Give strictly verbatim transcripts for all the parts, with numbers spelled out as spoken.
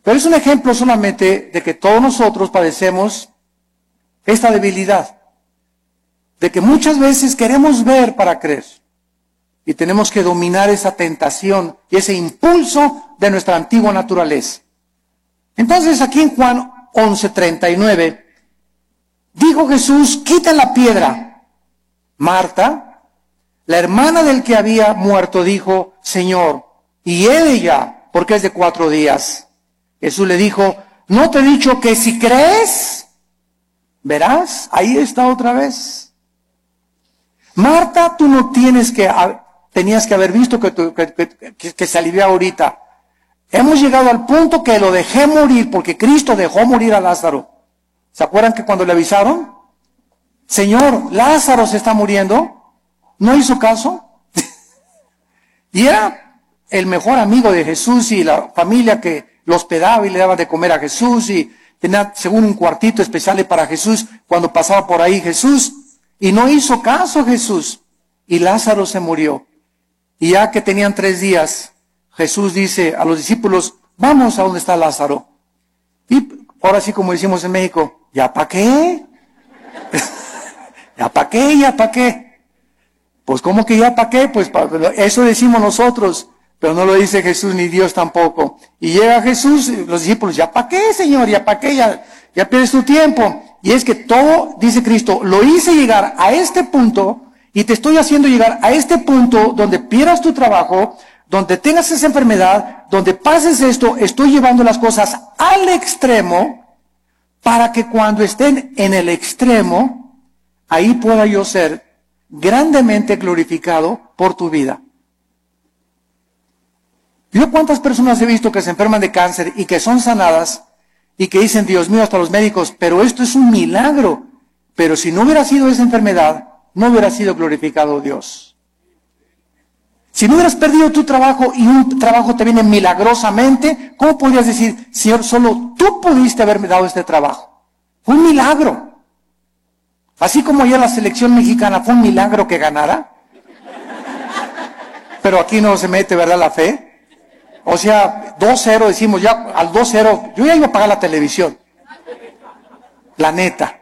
Pero es un ejemplo solamente de que todos nosotros padecemos esta debilidad, de que muchas veces queremos ver para creer, y tenemos que dominar esa tentación y ese impulso de nuestra antigua naturaleza. Entonces aquí en Juan once treinta y nueve, dijo Jesús, quita la piedra. Marta, la hermana del que había muerto, dijo, Señor, y ella, porque es de cuatro días. Jesús le dijo, ¿no te he dicho que si crees, verás? Ahí está otra vez. Marta, tú no tienes que, tenías que haber visto que, que, que, que se alivió ahorita. Hemos llegado al punto que lo dejé morir, porque Cristo dejó morir a Lázaro. ¿Se acuerdan que cuando le avisaron? Señor, Lázaro se está muriendo. ¿No hizo caso? Y era el mejor amigo de Jesús y la familia que lo hospedaba y le daba de comer a Jesús, y tenía según un cuartito especial para Jesús cuando pasaba por ahí Jesús, y no hizo caso Jesús, y Lázaro se murió. Y ya que tenían tres días, Jesús dice a los discípulos, vamos a donde está Lázaro. Y ahora sí, como decimos en México, ¿ya para qué? ¿Ya para qué? ¿Ya para qué? Pues ¿cómo que ya para qué? Pues pa, eso decimos nosotros, pero no lo dice Jesús ni Dios tampoco. Y llega Jesús, los discípulos, ¿ya para qué, Señor? ¿Ya para qué? Ya, ya pierdes tu tiempo. Y es que todo, dice Cristo, lo hice llegar a este punto, y te estoy haciendo llegar a este punto donde pierdas tu trabajo, donde tengas esa enfermedad, donde pases esto, estoy llevando las cosas al extremo, para que cuando estén en el extremo, ahí pueda yo ser grandemente glorificado por tu vida. Yo cuántas personas he visto que se enferman de cáncer y que son sanadas y que dicen, Dios mío, hasta los médicos, pero esto es un milagro. Pero si no hubiera sido esa enfermedad, no hubiera sido glorificado Dios. Si no hubieras perdido tu trabajo y un trabajo te viene milagrosamente, ¿cómo podrías decir, Señor, solo tú pudiste haberme dado este trabajo? Fue un milagro. Así como ya la selección mexicana fue un milagro que ganara. Pero aquí no se mete, ¿verdad?, la fe. O sea, dos cero, decimos ya, al dos cero, yo ya iba a pagar la televisión. La neta.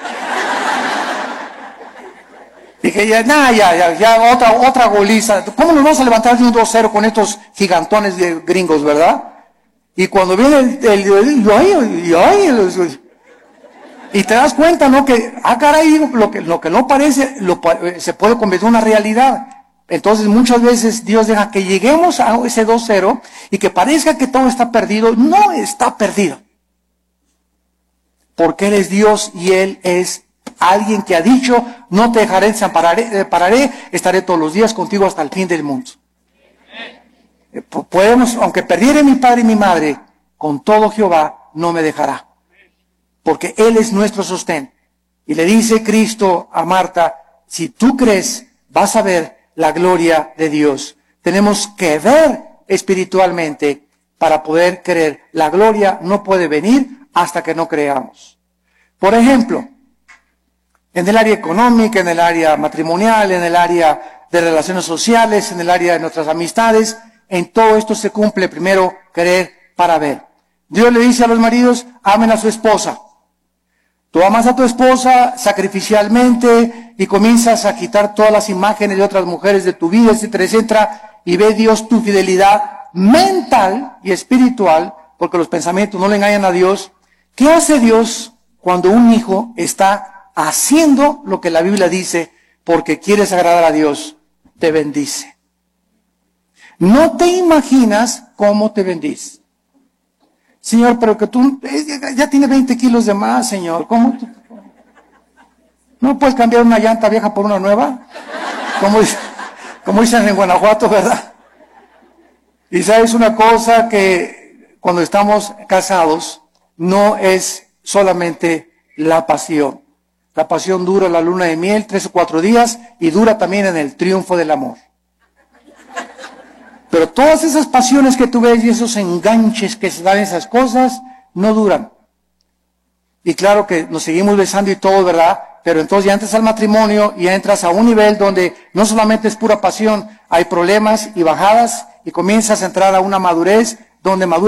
Dije, ya, nah, ya, ya, ya, otra, otra goliza. ¿Cómo nos vamos a levantar de un dos cero con estos gigantones de gringos, verdad? Y cuando viene el, el, el, ay, ay, el, y te das cuenta, ¿no? Que, ah, caray, lo que, lo que no parece, lo, se puede convertir en una realidad. Entonces muchas veces Dios deja que lleguemos a ese dos cero y que parezca que todo está perdido. No está perdido. Porque Él es Dios y Él es alguien que ha dicho, no te dejaré, desampararé, pararé, estaré todos los días contigo hasta el fin del mundo. Podemos, aunque perdiere mi padre y mi madre, con todo Jehová no me dejará. Porque Él es nuestro sostén. Y le dice Cristo a Marta, si tú crees, vas a ver la gloria de Dios. Tenemos que ver espiritualmente para poder creer. La gloria no puede venir hasta que no creamos. Por ejemplo, en el área económica, en el área matrimonial, en el área de relaciones sociales, en el área de nuestras amistades, en todo esto se cumple primero creer para ver. Dios le dice a los maridos, amen a su esposa. Tú amas a tu esposa sacrificialmente y comienzas a quitar todas las imágenes de otras mujeres de tu vida, etcétera, etcétera, y ve Dios tu fidelidad mental y espiritual, porque los pensamientos no le engañan a Dios. ¿Qué hace Dios cuando un hijo está haciendo lo que la Biblia dice porque quieres agradar a Dios? Te bendice. No te imaginas cómo te bendice. Señor, pero que tú ya tiene veinte kilos de más, Señor. ¿Cómo tú? ¿No puedes cambiar una llanta vieja por una nueva? Como, como dicen en Guanajuato, ¿verdad? Y sabes una cosa, que cuando estamos casados no es solamente la pasión. La pasión dura la luna de miel, tres o cuatro días, y dura también en el triunfo del amor. Pero todas esas pasiones que tú ves y esos enganches que se dan esas cosas, no duran. Y claro que nos seguimos besando y todo, ¿verdad? Pero entonces ya entras al matrimonio y entras a un nivel donde no solamente es pura pasión, hay problemas y bajadas y comienzas a entrar a una madurez donde maduras.